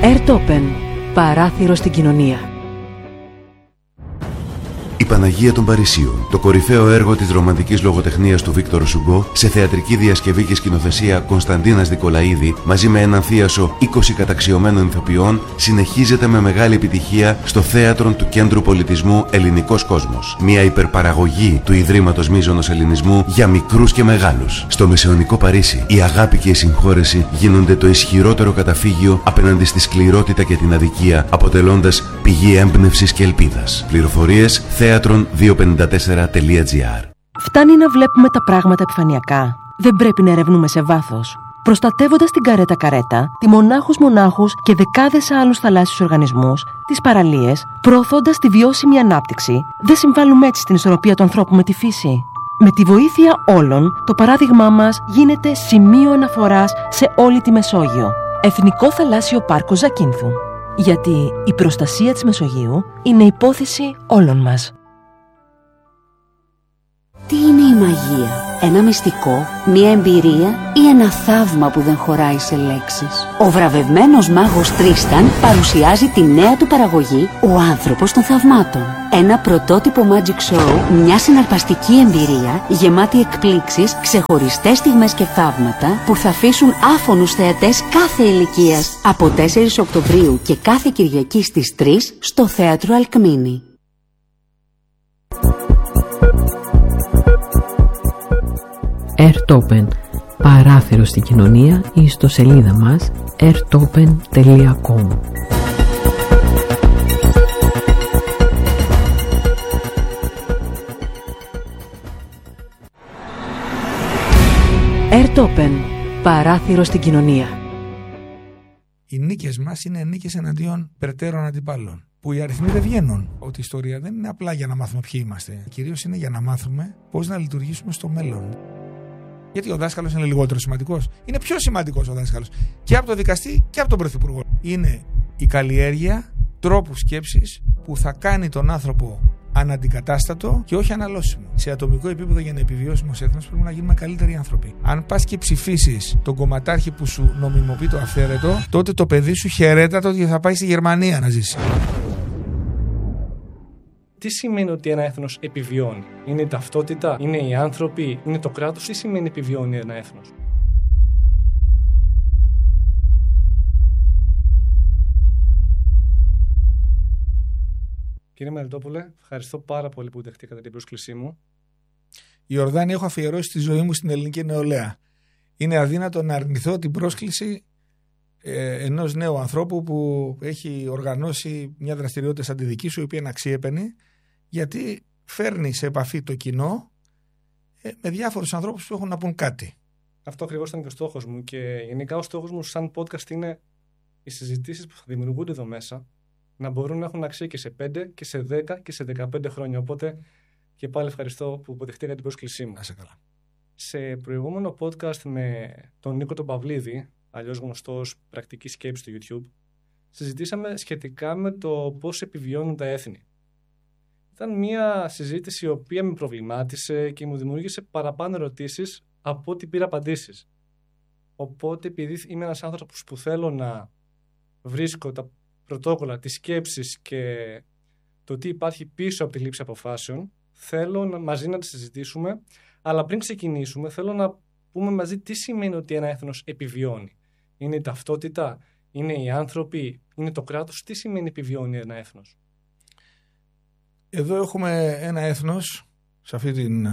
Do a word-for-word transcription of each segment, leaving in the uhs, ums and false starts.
Airtopen. Παράθυρο στην κοινωνία. Η Παναγία των Παρισίων, το κορυφαίο έργο της ρομαντικής λογοτεχνίας του Βίκτορ Σουγκό, σε θεατρική διασκευή και σκηνοθεσία Κωνσταντίνας Δικολαίδη, μαζί με έναν θίασο είκοσι καταξιωμένων ηθοποιών, συνεχίζεται με μεγάλη επιτυχία στο θέατρο του Κέντρου Πολιτισμού Ελληνικός Κόσμος. Μια υπερπαραγωγή του Ιδρύματος Μίζωνος Ελληνισμού για μικρούς και μεγάλους. Στο μεσαιωνικό Παρίσι, η αγάπη και η συγχώρεση γίνονται το ισχυρότερο καταφύγιο απέναντι στη σκληρότητα και την αδικία, αποτελώντας πηγή έμπνευσης και ελπίδας. Πληροφορίες θέατρον διακόσια πενήντα τέσσερα τελεία τζι άρ. Φτάνει να βλέπουμε τα πράγματα επιφανειακά. Δεν πρέπει να ερευνούμε σε βάθος. Προστατεύοντας την καρέτα καρέτα, τη μονάχους μονάχους και δεκάδες άλλους θαλάσσιους οργανισμούς, τις παραλίες, προωθώντας τη βιώσιμη ανάπτυξη, δεν συμβάλλουμε έτσι στην ισορροπία του ανθρώπου με τη φύση. Με τη βοήθεια όλων, το παράδειγμά μας γίνεται σημείο αναφοράς σε όλη τη Μεσόγειο. Εθνικό Θαλάσσιο Πάρκο Ζακίνθου. Γιατί η προστασία της Μεσογείου είναι υπόθεση όλων μας. Τι είναι η μαγεία? Ένα μυστικό, μια εμπειρία ή ένα θαύμα που δεν χωράει σε λέξεις? Ο βραβευμένος μάγος Τρίσταν παρουσιάζει τη νέα του παραγωγή «Ο άνθρωπος των θαυμάτων». Ένα πρωτότυπο magic show, μια συναρπαστική εμπειρία γεμάτη εκπλήξεις, ξεχωριστές στιγμές και θαύματα που θα αφήσουν άφωνους θεατές κάθε ηλικίας. Από τέσσερις Οκτωβρίου και κάθε Κυριακή στις τρεις στο Θέατρο Αλκμίνη. Airtopen. Παράθυρο στην κοινωνία ή στο σελίδα μας airtopen τελεία com. Airtopen. Παράθυρο στην κοινωνία. Οι νίκες μας είναι νίκες εναντίον περαιτέρω αντιπάλων. Που οι αριθμοί δεν βγαίνουν. Ότι η ιστορία δεν είναι απλά για να μάθουμε ποιοι είμαστε. Κυρίως είναι για να μάθουμε πώς να λειτουργήσουμε στο μέλλον. Γιατί ο δάσκαλος είναι λιγότερο σημαντικός? Είναι πιο σημαντικός ο δάσκαλος. Και από τον δικαστή και από τον πρωθυπουργό. Είναι η καλλιέργεια τρόπου σκέψης που θα κάνει τον άνθρωπο αναντικατάστατο και όχι αναλώσιμο. Σε ατομικό επίπεδο, για να επιβιώσουμε ως έθνος, πρέπει να γίνουμε καλύτεροι άνθρωποι. Αν πας και ψηφίσεις τον κομματάρχη που σου νομιμοποιεί το αυθαίρετο, τότε το παιδί σου χαιρέτατο ότι θα πάει στη Γερμανία να ζήσει. Τι σημαίνει ότι ένα έθνος επιβιώνει? Είναι η ταυτότητα, είναι οι άνθρωποι, είναι το κράτος? Τι σημαίνει επιβιώνει ένα έθνος? Κύριε Μελιτόπουλε, ευχαριστώ πάρα πολύ που δεχτήκατε την πρόσκλησή μου. Η Ορδάνη, έχω αφιερώσει τη ζωή μου στην ελληνική νεολαία. Είναι αδύνατο να αρνηθώ την πρόσκληση ε, ενός νέου ανθρώπου που έχει οργανώσει μια δραστηριότητα σαν τη δική σου, η οποία είναι αξιέπαινη, γιατί φέρνει σε επαφή το κοινό ε, με διάφορους ανθρώπους που έχουν να πούν κάτι. Αυτό ακριβώς ήταν και ο στόχος μου, και γενικά ο στόχος μου σαν podcast είναι οι συζητήσεις που θα δημιουργούνται εδώ μέσα να μπορούν να έχουν αξία και σε πέντε και σε δέκα και σε δεκαπέντε χρόνια. Οπότε και πάλι ευχαριστώ που υποδεχτήκατε την πρόσκλησή μου. Να σε καλά. Σε προηγούμενο podcast με τον Νίκο τον Παυλίδη, αλλιώς γνωστό ως Πρακτική Σκέψη στο YouTube, συζητήσαμε σχετικά με το πώς επιβιώνουν τα έθνη. Ήταν μια συζήτηση η οποία με προβλημάτισε και μου δημιούργησε παραπάνω ερωτήσεις από ό,τι πήρα απαντήσεις. Οπότε, επειδή είμαι ένας άνθρωπος που θέλω να βρίσκω τα πρωτόκολλα, τις σκέψεις και το τι υπάρχει πίσω από τη λήψη αποφάσεων, θέλω να, μαζί να τις συζητήσουμε, αλλά πριν ξεκινήσουμε θέλω να πούμε μαζί τι σημαίνει ότι ένα έθνος επιβιώνει. Είναι η ταυτότητα, είναι οι άνθρωποι, είναι το κράτος? Τι σημαίνει επιβιώνει ένα έθνος? Εδώ έχουμε ένα έθνος, σε αυτή την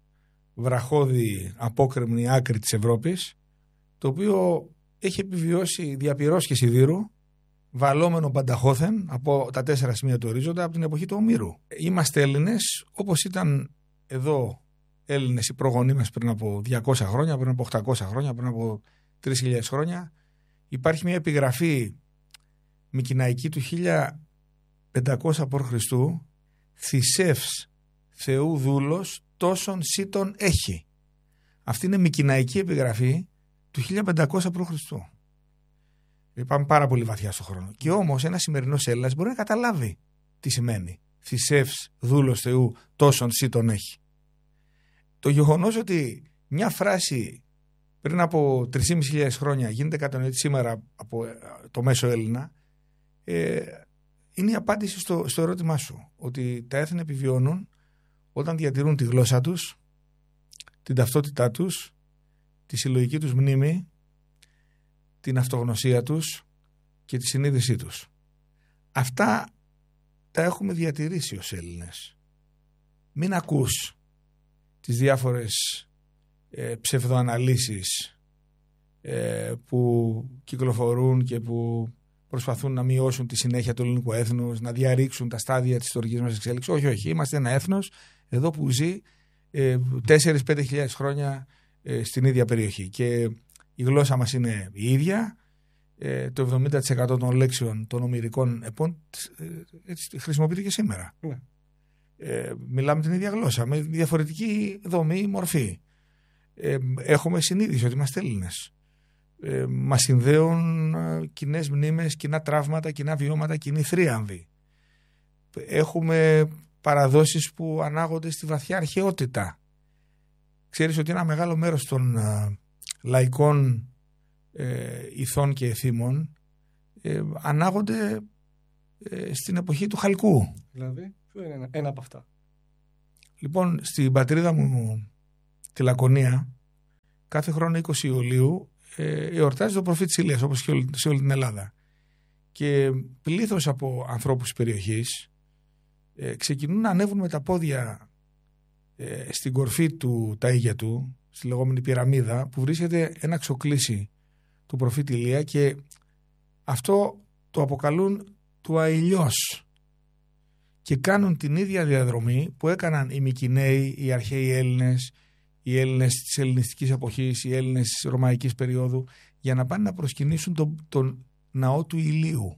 βραχώδη απόκρημνη άκρη της Ευρώπης, το οποίο έχει επιβιώσει διαπυρός και σιδήρου, βαλόμενο πανταχώθεν από τα τέσσερα σημεία του ορίζοντα από την εποχή του Ομήρου. Είμαστε Έλληνες, όπως ήταν εδώ Έλληνες οι προγονείς μας πριν από διακόσια χρόνια, πριν από οκτακόσια χρόνια, πριν από τρεις χιλιάδες χρόνια. Υπάρχει μια επιγραφή μικηναϊκή του χίλια πεντακόσια π.Χ. «Θησεύς Θεού δούλος τόσον σύτον έχει». Αυτή είναι μικηναϊκή επιγραφή του χίλια πεντακόσια π.Χ. Πάμε πάρα πολύ βαθιά στον χρόνο. Και όμως ένας σημερινός Έλληνας μπορεί να καταλάβει τι σημαίνει «Θησεύς δούλος Θεού τόσον σύτον έχει». Το γεγονός ότι μια φράση πριν από τρεις χιλιάδες πεντακόσια χρόνια γίνεται κατανοητή σήμερα από το μέσο Έλληνα, Ε, είναι η απάντηση στο, στο ερώτημά σου, ότι τα έθνη επιβιώνουν όταν διατηρούν τη γλώσσα τους, την ταυτότητά τους, τη συλλογική τους μνήμη, την αυτογνωσία τους και τη συνείδησή τους. Αυτά τα έχουμε διατηρήσει ως Έλληνες. Μην ακούς τις διάφορες ε, ψευδοαναλύσεις ε, που κυκλοφορούν και που προσπαθούν να μειώσουν τη συνέχεια του ελληνικού έθνους, να διαρρήξουν τα στάδια της ιστορικής μας εξέλιξης. Όχι, όχι. Είμαστε ένα έθνος εδώ που ζει ε, τέσσερις με πέντε χιλιάδες χρόνια ε, στην ίδια περιοχή. Και η γλώσσα μας είναι η ίδια. Ε, το εβδομήντα τοις εκατό των λέξεων των ομηρικών επών ε, έτσι, χρησιμοποιείται και σήμερα. Ναι. Ε, μιλάμε την ίδια γλώσσα, με διαφορετική δομή, μορφή. Ε, έχουμε συνείδηση ότι είμαστε Έλληνες. Ε, μας συνδέουν ε, κοινές μνήμες, κοινά τραύματα, κοινά βιώματα, κοινή θρίαμβη. Έχουμε παραδόσεις που ανάγονται στη βαθιά αρχαιότητα. Ξέρεις ότι ένα μεγάλο μέρος των ε, λαϊκών ε, ηθών και εθήμων ε, ανάγονται ε, στην εποχή του Χαλκού. Δηλαδή, ποιο είναι ένα, ένα από αυτά? Λοιπόν, στην πατρίδα μου τη Λακωνία, κάθε χρόνο είκοσι Ιουλίου ε, εορτάζει το προφήτη της Ηλίας, όπως και όλη, σε όλη την Ελλάδα. Και πλήθος από ανθρώπους της περιοχής ε, ξεκινούν να ανέβουν με τα πόδια ε, στην κορφή του Ταΐγετου, στη λεγόμενη πυραμίδα, που βρίσκεται ένα ξοκλήσι του προφήτη Ηλία, και αυτό το αποκαλούν του αηλιός. Και κάνουν την ίδια διαδρομή που έκαναν οι Μικηναίοι, οι αρχαίοι Έλληνες, οι Έλληνες της ελληνιστικής εποχής, οι Έλληνες της ρωμαϊκής περίοδου, για να πάνε να προσκυνήσουν τον, τον ναό του Ηλίου.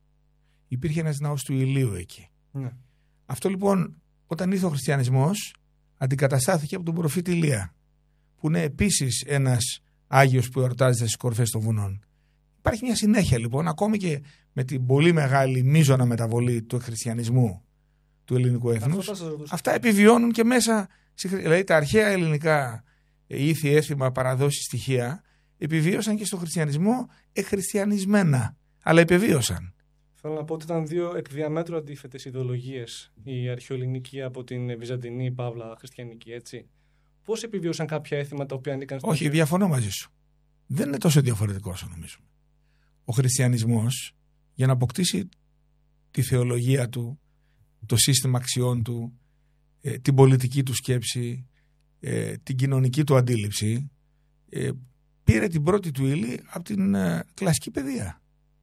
Υπήρχε ένας ναός του Ηλίου εκεί. Ναι. Αυτό λοιπόν, όταν ήρθε ο χριστιανισμός, αντικαταστάθηκε από τον προφήτη Ηλία, που είναι επίσης ένας Άγιος που εορτάζεται στις κορφές των βουνών. Υπάρχει μια συνέχεια λοιπόν, ακόμη και με την πολύ μεγάλη μείζωνα μεταβολή του χριστιανισμού του ελληνικού έθνους. Αυτά επιβιώνουν και μέσα, δηλαδή τα αρχαία ελληνικά ήθη, έθιμα, παραδόσεις, στοιχεία επιβίωσαν και στο χριστιανισμό εκχριστιανισμένα, αλλά επιβίωσαν. Θέλω να πω ότι ήταν δύο εκ διαμέτρου αντίθετες ιδεολογίες, η αρχαιοελληνική από την βυζαντινή παύλα χριστιανική, έτσι. Πώς επιβίωσαν κάποια έθιμα τα οποία ανήκαν στο... Όχι, διαφωνώ μαζί σου. Δεν είναι τόσο διαφορετικό όσο νομίζουμε. Ο χριστιανισμός, για να αποκτήσει τη θεολογία του, το σύστημα αξιών του, ε, την πολιτική του σκέψη, ε, την κοινωνική του αντίληψη, ε, πήρε την πρώτη του ύλη από την ε, κλασική παιδεία.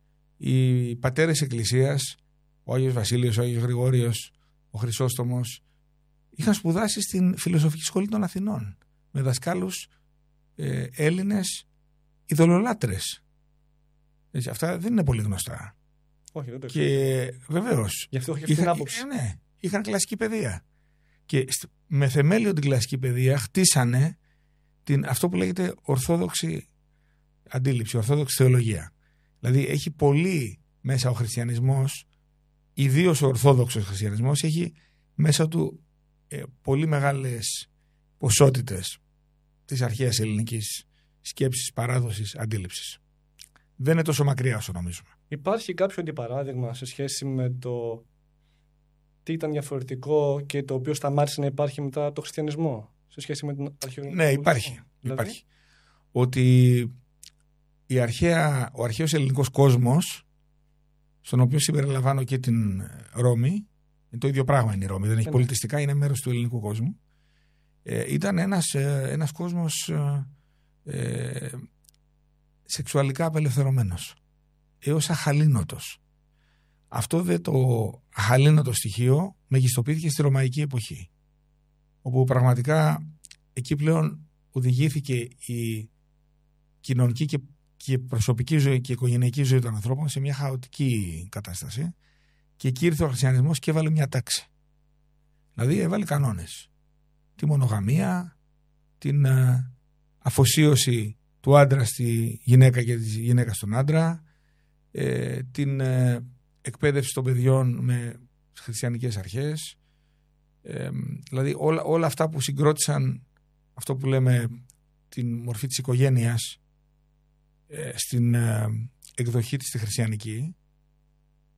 Οι πατέρες εκκλησίας, ο Άγιος Βασίλειος, ο Άγιος Γρηγόριος, ο Χρυσόστομος, είχαν σπουδάσει στην Φιλοσοφική Σχολή των Αθηνών με δασκάλους ε, Έλληνες ειδωλολάτρες. Έτσι, αυτά δεν είναι πολύ γνωστά. Όχι, δεν το και βεβαίως. Γι' αυτό έχει αυτή την άποψη. Ε, ναι, είχαν κλασική παιδεία. Και με θεμέλιο την κλασική παιδεία χτίσανε την, αυτό που λέγεται ορθόδοξη αντίληψη, ορθόδοξη θεολογία. Δηλαδή έχει πολύ μέσα ο χριστιανισμός, ιδίως ο ορθόδοξος χριστιανισμός, έχει μέσα του ε, πολύ μεγάλες ποσότητες της αρχαίας ελληνικής σκέψης, παράδοσης, αντίληψης. Δεν είναι τόσο μακριά όσο νομίζουμε. Υπάρχει κάποιο αντιπαράδειγμα σε σχέση με το τι ήταν διαφορετικό και το οποίο σταμάτησε να υπάρχει μετά το χριστιανισμό, σε σχέση με την αρχαιοελληνική? Ναι, υπάρχει. Δηλαδή? υπάρχει. Ότι η αρχαία, ο αρχαίος ελληνικός κόσμος, στον οποίο συμπεριλαμβάνω και την Ρώμη, είναι το ίδιο πράγμα είναι η Ρώμη, δεν έχει είναι. πολιτιστικά, είναι μέρος του ελληνικού κόσμου, ε, ήταν ένας, ε, ένας κόσμος ε, ε, σεξουαλικά απελευθερωμένος, έως αχαλήνοτος. Αυτό δε το αχαλήνοτο στοιχείο μεγιστοποιήθηκε στη ρωμαϊκή εποχή, όπου πραγματικά εκεί πλέον οδηγήθηκε η κοινωνική και, και προσωπική ζωή και η οικογενειακή ζωή των ανθρώπων σε μια χαοτική κατάσταση, και εκεί ήρθε ο χριστιανισμός και έβαλε μια τάξη. Δηλαδή έβαλε κανόνες. Τη μονογαμία, την uh, αφοσίωση του άντρα στη γυναίκα και της γυναίκας στον άντρα, ε, την ε, εκπαίδευση των παιδιών με χριστιανικές αρχές, ε, δηλαδή όλα, όλα αυτά που συγκρότησαν αυτό που λέμε την μορφή της οικογένειας ε, στην ε, εκδοχή της τη χριστιανική,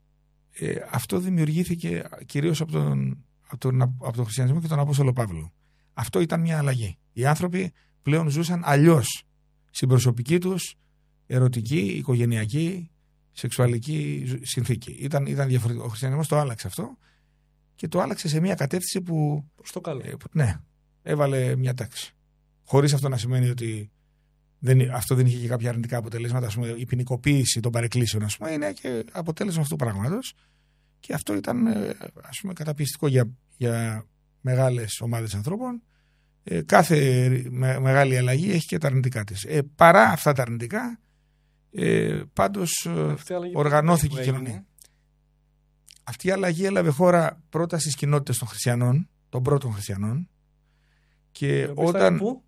ε, αυτό δημιουργήθηκε κυρίως από τον, από, τον, από τον χριστιανισμό και τον Απόστολο Παύλο. Αυτό ήταν μια αλλαγή. Οι άνθρωποι πλέον ζούσαν αλλιώς στην προσωπική τους ερωτική, οικογενειακή, σεξουαλική συνθήκη. Ήταν, ήταν διαφορετικό. Ο χριστιανισμός το άλλαξε αυτό και το άλλαξε σε μια κατεύθυνση που, προς το καλό. Ε, που ναι, έβαλε μια τάξη. Χωρίς αυτό να σημαίνει ότι δεν, αυτό δεν είχε και κάποια αρνητικά αποτελέσματα. Ας πούμε, η ποινικοποίηση των παρεκκλήσεων, ας πούμε, είναι και αποτέλεσμα αυτού του πράγματος. Και αυτό ήταν, ας πούμε, καταπιεστικό για, για μεγάλες ομάδες ανθρώπων. Ε, κάθε με, μεγάλη αλλαγή έχει και τα αρνητικά της. Ε, παρά αυτά τα αρνητικά, ε, πάντως οργανώθηκε η κοινωνία. Αυτή η αλλαγή έλαβε χώρα πρώτα στις κοινότητες των χριστιανών, των πρώτων χριστιανών. Και όταν που?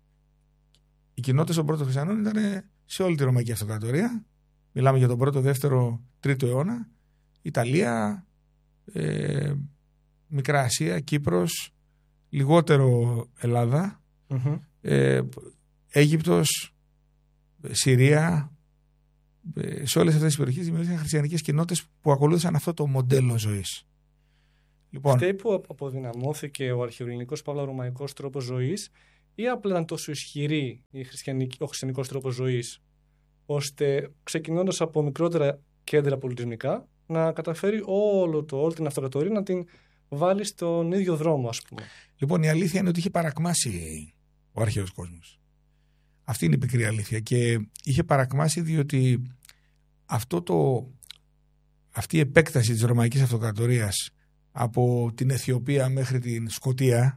Οι κοινότητες των πρώτων χριστιανών ήταν σε όλη τη Ρωμαϊκή Αυτοκρατορία. Μιλάμε για τον πρώτο, δεύτερο, τρίτο αιώνα. Ιταλία, ε, Μικρά Ασία, Κύπρος, λιγότερο Ελλάδα, mm-hmm. ε, Αίγυπτος, Συρία. Ε, σε όλες αυτές τις περιοχές δημιουργήθηκαν χριστιανικές κοινότητες που ακολούθησαν αυτό το μοντέλο ζωής. Λοιπόν, φταίει που αποδυναμώθηκε ο αρχαιοελληνικός παύλα-ρωμαϊκός τρόπος ζωής ή απλά ήταν τόσο ισχυρή η ο χριστιανικός τρόπος ζωής, ώστε ξεκινώντας από μικρότερα κέντρα πολιτισμικά να καταφέρει όλο το, όλη την αυτοκρατορία να την βάλει στον ίδιο δρόμο, ας πούμε. Λοιπόν, η αλήθεια είναι ότι είχε παρακμάσει ο αρχαίος κόσμος. Αυτή είναι η πικρή αλήθεια. Και είχε παρακμάσει διότι αυτό το, αυτή η επέκταση της Ρωμαϊκής Αυτοκρατορίας από την Αιθιοπία μέχρι την Σκωτία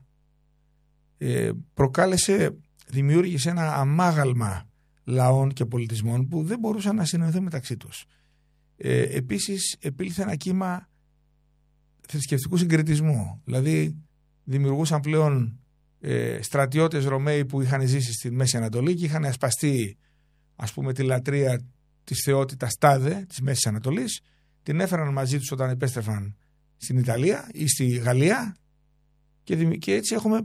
ε, προκάλεσε, δημιούργησε ένα αμάγαλμα λαών και πολιτισμών που δεν μπορούσαν να συνεννοηθούν μεταξύ τους. Ε, επίσης επήλθε ένα κύμα θρησκευτικού συγκριτισμού. Δηλαδή δημιουργούσαν πλέον ε, στρατιώτες Ρωμαίοι που είχαν ζήσει στη Μέση Ανατολή και είχαν ασπαστεί, ας πούμε, τη λατρεία της θεότητας Τάδε της Μέσης Ανατολής, την έφεραν μαζί τους όταν επέστρεφαν στην Ιταλία ή στη Γαλλία και, και έτσι έχουμε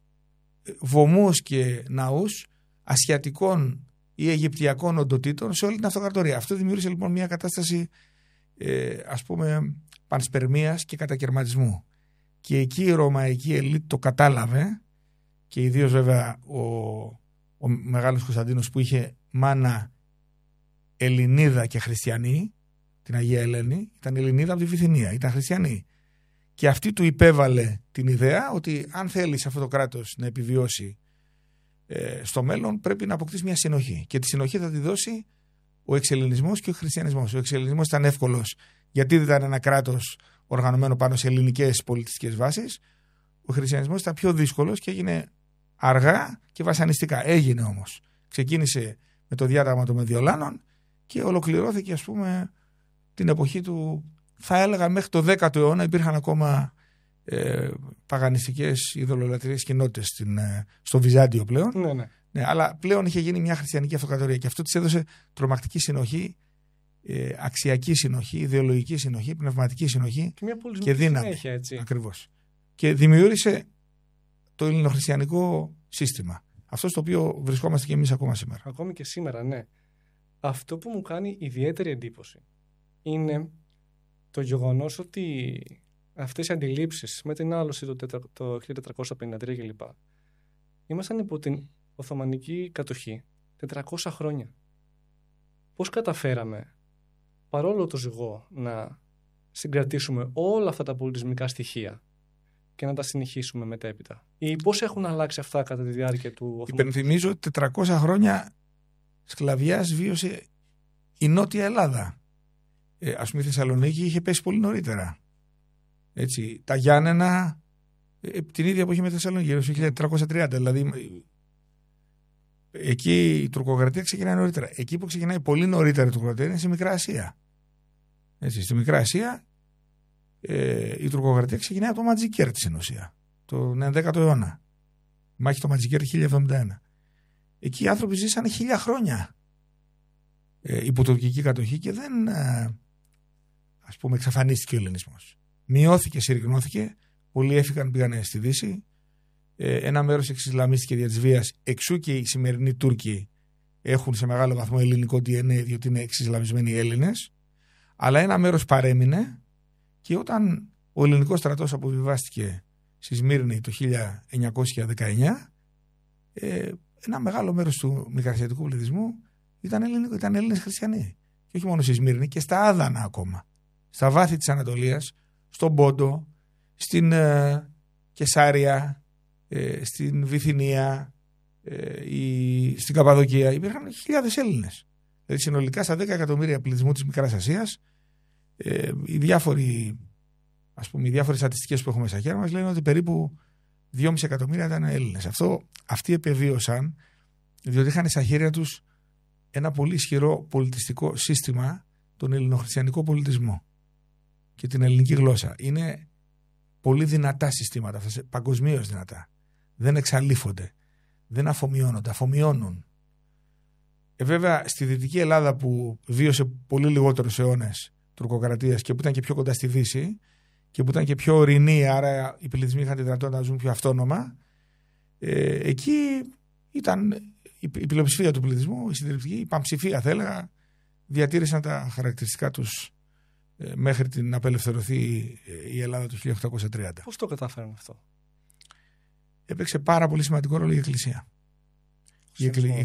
βωμούς και ναούς ασιατικών ή αιγυπτιακών οντοτήτων σε όλη την αυτοκρατορία. Αυτό δημιούργησε λοιπόν μια κατάσταση ε, ας πούμε πανσπερμίας και κατακαιρματισμού. Και εκεί η ρωμαϊκή ελίτ το κατάλαβε και ιδίως βέβαια ο, ο Μεγάλος Κωνσταντίνος που είχε μάνα Ελληνίδα και χριστιανή, την Αγία Ελένη, ήταν Ελληνίδα από τη Βυθινία, ήταν χριστιανή. Και αυτή του υπέβαλε την ιδέα ότι αν θέλει αυτό το κράτος να επιβιώσει ε, στο μέλλον πρέπει να αποκτήσει μια συνοχή. Και τη συνοχή θα τη δώσει ο εξελληνισμός και ο χριστιανισμός. Ο εξελληνισμός ήταν εύκολος γιατί δεν ήταν ένα κράτος οργανωμένο πάνω σε ελληνικές πολιτιστικές βάσεις. Ο χριστιανισμός ήταν πιο δύσκολος και έγινε αργά και βασανιστικά. Έγινε όμως. Ξεκίνησε με το διάταγμα των Μεδιολάνων και ολοκληρώθηκε, ας πούμε, την εποχή του, θα έλεγα μέχρι το δέκατο αιώνα υπήρχαν ακόμα ε, παγανιστικές ειδωλολατρικές κοινότητες στην, ε, στο Βυζάντιο πλέον. Ναι, ναι. Ναι, αλλά πλέον είχε γίνει μια χριστιανική αυτοκρατορία και αυτό της έδωσε τρομακτική συνοχή, ε, αξιακή συνοχή, ιδεολογική συνοχή, πνευματική συνοχή και, μια και δύναμη. Συνέχεια, έτσι. Ακριβώς. Και δημιούργησε το ελληνοχριστιανικό σύστημα. Αυτό στο οποίο βρισκόμαστε και εμείς ακόμα σήμερα. Ακόμη και σήμερα, ναι. Αυτό που μου κάνει ιδιαίτερη εντύπωση είναι το γεγονός ότι αυτές οι αντιλήψεις με την άλωση το, τετρα... το χίλια τετρακόσια πενήντα τρία κλπ. Ήμασταν υπό την Οθωμανική κατοχή τετρακόσια χρόνια. Πώς καταφέραμε παρόλο το ζυγό να συγκρατήσουμε όλα αυτά τα πολιτισμικά στοιχεία και να τα συνεχίσουμε μετέπειτα? Ή πώς έχουν αλλάξει αυτά κατά τη διάρκεια του Οθωμανικού? Υπενθυμίζω ότι τετρακόσια χρόνια σκλαβιάς βίωσε η Νότια Ελλάδα. Ε, ας πούμε η Θεσσαλονίκη είχε πέσει πολύ νωρίτερα. Έτσι, τα Γιάννενα ε, την ίδια εποχή με τη Θεσσαλονίκη, το χίλια τετρακόσια τριάντα. Δηλαδή εκεί η τουρκοκρατία ξεκινάει νωρίτερα. Εκεί που ξεκινάει πολύ νωρίτερα η τουρκοκρατία είναι στη Μικρά Ασία. Έτσι, στη Μικρά Ασία ε, η τουρκοκρατία ξεκινάει από το Ματζικέρ στην ουσία, τον ενδέκατο αιώνα. Η μάχη το Ματζικέρ χίλια εβδομήντα ένα. Εκεί οι άνθρωποι ζήσανε χίλια χρόνια ε, υπό τουρκική κατοχή και δεν ε, ας πούμε εξαφανίστηκε ο ελληνισμός. Μειώθηκε, συρριγνώθηκε, πολλοί έφυγαν, πήγανε στη Δύση, ε, ένα μέρος εξισλαμίστηκε δια της βίας, εξού και οι σημερινοί Τούρκοι έχουν σε μεγάλο βαθμό ελληνικό ντι εν έι διότι είναι εξισλαμισμένοι Έλληνες, αλλά ένα μέρος παρέμεινε Και όταν ο ελληνικός στρατός αποβιβάστηκε στη Σμύρνη το χίλια εννιακόσια δεκαεννιά, ε, ένα μεγάλο μέρος του μικρασιατικού πληθυσμού ήταν, ελληνικό, ήταν Έλληνες χριστιανοί. Και όχι μόνο στη Σμύρνη, και στα Άδανα ακόμα. Στα βάθη της Ανατολίας, στον Πόντο, στην ε, Κεσάρια, ε, στην Βυθινία, ε, η, στην Καπαδοκία. Υπήρχαν χιλιάδες Έλληνες. Δηλαδή συνολικά στα δέκα εκατομμύρια πληθυσμού της Μικράς Ασίας, ε, οι διάφοροι, ας πούμε, οι διάφορες στατιστικές που έχουμε στα χέρια μας λένε ότι περίπου δυόμισι εκατομμύρια ήταν Έλληνες. Αυτό, αυτοί επεβίωσαν διότι είχαν στα χέρια τους ένα πολύ ισχυρό πολιτιστικό σύστημα, τον ελληνοχριστιανικό πολιτισμό και την ελληνική γλώσσα. Είναι πολύ δυνατά συστήματα, παγκοσμίως δυνατά. Δεν εξαλείφονται, δεν αφομοιώνονται, αφομοιώνουν. Ε, βέβαια, στη Δυτική Ελλάδα που βίωσε πολύ λιγότερους αιώνες τουρκοκρατίας και που ήταν και πιο κοντά στη Δύση και που ήταν και πιο ορεινή, άρα οι πληθυσμοί είχαν τη δυνατότητα να ζουν πιο αυτόνομα, ε, εκεί ήταν η, η πλειοψηφία του πληθυσμού, η συντριπτική, η πανψηφία θα έλεγα, διατήρησαν τα χαρακτηριστικά τους ε, μέχρι την απελευθερωθεί η Ελλάδα το χίλια οκτακόσια τριάντα. Πώς το κατάφεραν αυτό? Έπαιξε πάρα πολύ σημαντικό ρόλο η Εκκλησία. Η, εκκλη...